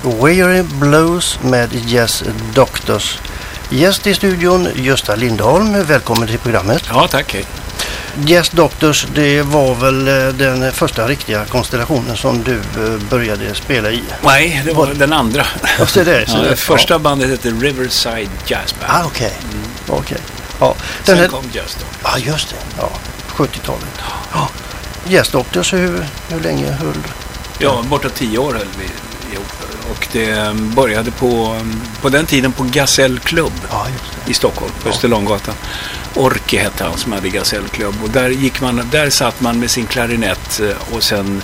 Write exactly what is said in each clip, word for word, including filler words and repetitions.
Weary Blues med Jazz Doctors. Gäst i studion Gösta Lindholm, välkommen till programmet. Ja, tack. Hej. Jazz Doctors, det var väl den första riktiga konstellationen som du började spela i? Nej, det var den andra. Ja, det är det. Så ja, det, det första ja. bandet hette Riverside Jazz Band. Ah, okej. Okay. Mm. Okej. Okay. Ja, sen här... kom Jazz Doctors. Ja, just det. Ja, sjuttiotalet. Ja. Jazz Doctors, hur, hur länge höll? Ja, borta tio år höll vi ihop. Och det började på, på den tiden på Gasell Club ja, just det. I Stockholm, på ja. Österlånggatan. Orke hette han som hade Gasell Club. Och där, gick man, där satt man med sin klarinett och sen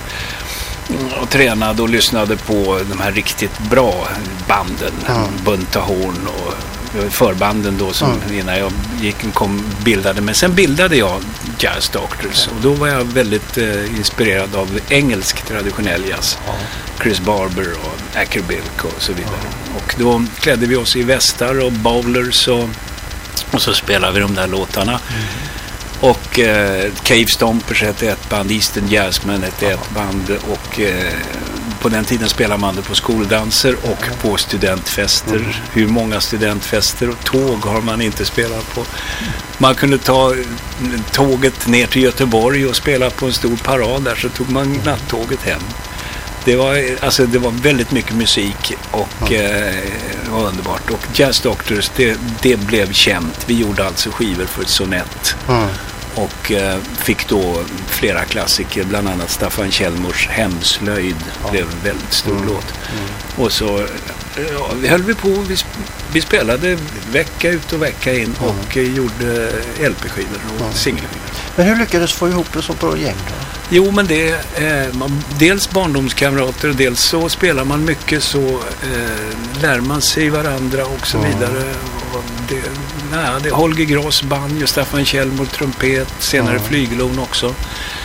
och tränade och lyssnade på de här riktigt bra banden. Mm. Bunta Horn och förbanden då som mm. innan jag gick kom bildade. Men sen bildade jag Jazz Doctors och då var jag väldigt eh, inspirerad av engelsk traditionell jazz. Mm. Chris Barber och Acker Bilk och så vidare. Mm. Och då klädde vi oss i västar och bowlers och, och så spelade vi de där låtarna. Mm. Och eh, Cave Stompers hette ett band, Eastern Jazzmen hette ett band och eh, på den tiden spelade man det på skoldanser och på studentfester. Mm. Hur många studentfester och tåg har man inte spelat på? Man kunde ta tåget ner till Göteborg och spela på en stor parad där, så tog man nattåget hem. Det var, alltså, det var väldigt mycket musik och eh, det var underbart. Och Jazz Doctors, det, det blev känt. Vi gjorde alltså skivor för ett sonett. Mm. Och eh, fick då flera klassiker, bland annat Staffan Kjellmors Hemslöjd ja. Blev en väldigt stor mm. låt. Mm. Och så ja, vi höll vi på, vi, vi spelade vecka ut och vecka in mm. och eh, gjorde L P-skivor och mm. singelskivor. Men hur lyckades få ihop det så bra gäng då? Jo, men det är eh, dels barndomskamrater och dels så spelar man mycket, så eh, lär man sig varandra och så mm. vidare. Och det, nej, det är Holger Gross banjo, Staffan Kjellmor trumpet, senare mm. flygelhorn också.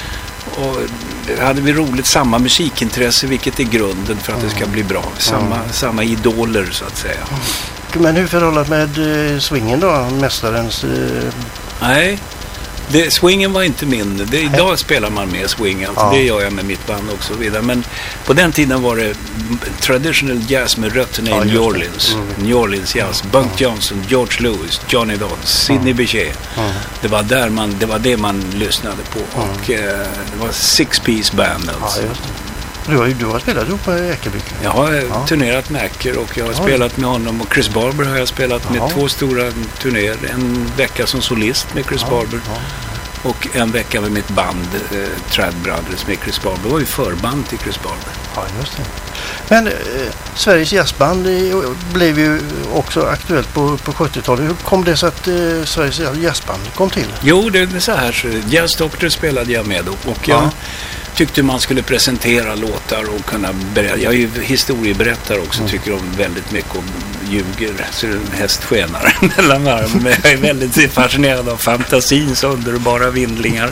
Och hade vi roligt, samma musikintresse, vilket är grunden för att mm. det ska bli bra. Samma, mm. samma idoler så att säga. Men hur förhållat med eh, swingen då, mästarens... Eh... Nej. Det, swingen var inte min. Det, idag spelar man med swing, alltså. Ja. Det gör jag med mitt band också vidare. Men på den tiden var det traditional jazz med rötterna ja, i New Orleans. Mm. New Orleans jazz. Bunk Johnson, George Lewis, Johnny Dodds, Sidney mm. Bechet. Mm. Det var där man, det var det man lyssnade på. Mm. Och eh, det var six piece band alltså. Ja, just det. Du har ju du har spelat ihop med Eckerbyck. Jag har ja. turnerat med Ecker och jag har ja. spelat med honom, och Chris Barber har jag spelat med ja. två stora turnéer. En vecka som solist med Chris ja. Barber ja. och en vecka med mitt band eh, Trad Brothers med Chris Barber. Det var ju förband till Chris Barber. Ja, just det. Men eh, Sveriges jazzband eh, blev ju också aktuellt på, på sjuttiotalet. Hur kom det så att eh, Sveriges jazzband kom till? Jo, det är så här. Så Jazz Doctor spelade jag med då, och jag ja. tyckte man skulle presentera låtar och kunna berätta. Jag är ju historieberättare också, mm. tycker om väldigt mycket om ljuger, så en hästskenare mellan varven. Men jag är väldigt fascinerad av fantasins underbara vindlingar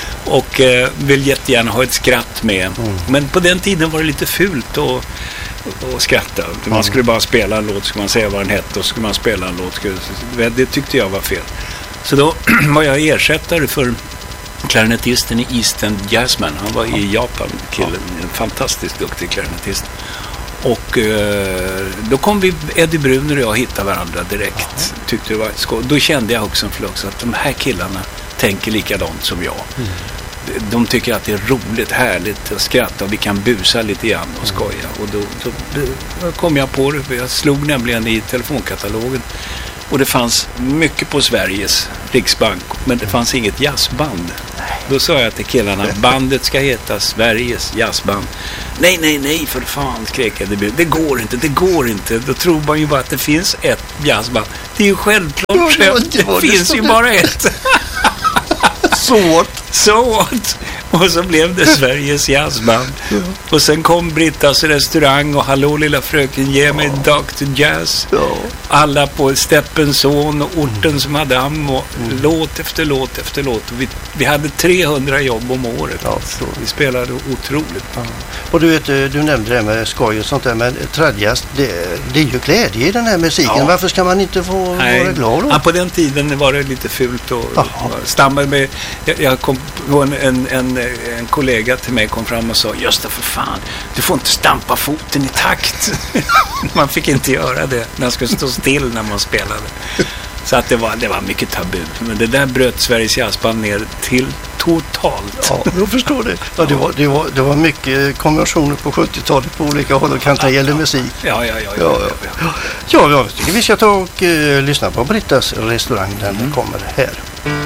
och eh, vill jättegärna ha ett skratt med. Mm. Men på den tiden var det lite fult att och skratta. Man mm. skulle bara spela en låt, skulle man säga vad den hette, och skulle man spela en låt. Det tyckte jag var fel. Så då var jag ersättare för klarinettisten i Eastern Jazzmen. Han var i Japan, killen, en fantastiskt duktig klarinettist. Och eh, då kom vi, Eddie Brunner och jag, hittade varandra direkt. Tyckte det var ett skoj. Då kände jag också också att de här killarna tänker likadant som jag. Mm. De tycker att det är roligt, härligt att skratta, och vi kan busa lite grann och skoja. Och då, då, då kom jag på det. Jag slog nämligen i telefonkatalogen. Och det fanns mycket på Sveriges Riksbank, men det fanns inget jazzband. Då sa jag till killarna, bandet ska heta Sveriges jazzband. Nej, nej, nej, för fan, skrek jag. Det går inte, det går inte. Då tror man ju bara att det finns ett jazzband. Det är ju självklart, det, det finns ju bara ett. Så Så och så blev det Sveriges jazzband. Ja. Och sen kom Brittas restaurang och Hallå lilla fröken, ge mig ja. doktor Jazz. Ja. Alla på Steppens son och Ortens mm. madam och mm. låt efter låt efter låt. Och vi, vi hade trehundra jobb om året. Ja, så. Vi spelade otroligt. Ja. Och du vet, du nämnde det med skoj och sånt där, men tradjazz, det, det är ju glädje i den här musiken. Ja. Varför ska man inte få Nej. vara glad då? Ja, på den tiden var det lite fult och stammade med. Jag, jag kom på en, en, en en kollega till mig kom fram och sa, just det, för fan, du får inte stampa foten i takt. Man fick inte göra det. Man skulle stå still när man spelade. Så att det var, det var mycket tabu. Men det där bröt Sveriges jazzband ner till totalt. Ja, jag förstår det. Ja, det, var, det, var, det var mycket konventioner på sjuttiotalet på olika håll och kanter gäller musik. Ja, ja, ja. Ja, ja, ja. ja, ja jag tycker vi ska ta och uh, lyssna på Brittas restaurang. Den mm. kommer här.